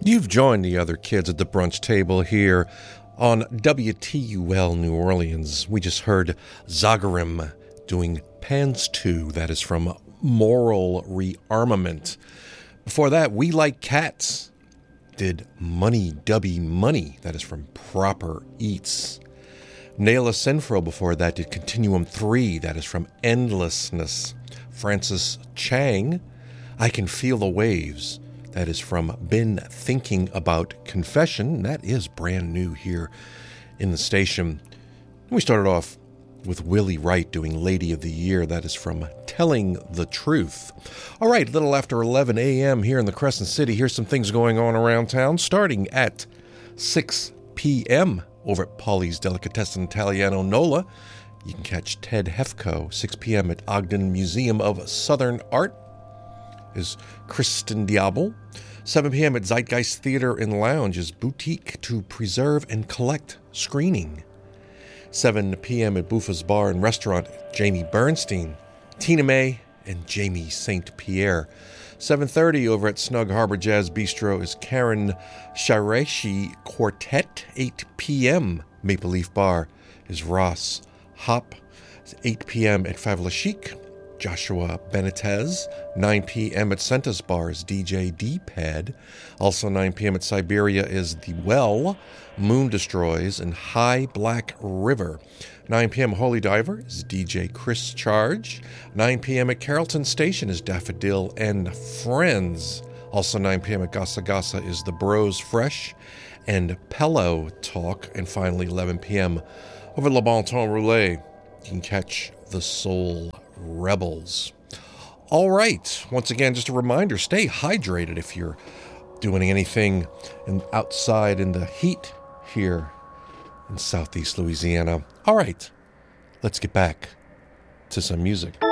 You've joined the other kids at the brunch table here on WTUL New Orleans. We just heard Zagarim doing Pans 2, that is from Moral Rearmament. Before that, We Like Cats did Money Dubby Money, that is from Proper Eats. Nayla Sinfro before that did Continuum 3, that is from Endlessness. Francis Chang, I Can Feel the Waves, that is from Been Thinking About Confession. That is brand new here in the station. And we started off with Willie Wright doing Lady of the Year. That is from Telling the Truth. All right, a little after 11 a.m. here in the Crescent City. Here's some things going on around town. Starting at 6 p.m. over at Polly's Delicatessen Italiano Nola. You can catch Ted Hefko, 6 p.m. at Ogden Museum of Southern Art. Is Kristen Diablo. 7 p.m. at Zeitgeist Theater and Lounge is Boutique to Preserve and Collect screening. 7 p.m. at Buffa's Bar and Restaurant, Jamie Bernstein, Tina May, and Jamie St. Pierre. 7:30 over at Snug Harbor Jazz Bistro is Karen Shareshi Quartet. 8 p.m. Maple Leaf Bar is Ross Hop. 8 p.m. at Favela Chic, Joshua Benitez. 9 p.m. at Sentas Bar is DJ D-Pad. Also 9 p.m. at Siberia is The Well, Moon Destroys, and High Black River. 9 p.m. Holy Diver is DJ Chris Charge. 9 p.m. at Carrollton Station is Daffodil and Friends. Also 9 p.m. at Gasa Gasa is The Bros Fresh and Pello Talk. And finally 11 p.m. over Le Bon Temps Roulette, you can catch The Soul Rebels. All right, once again, just a reminder, stay hydrated if you're doing anything outside in the heat here in Southeast Louisiana. All right, let's get back to some music.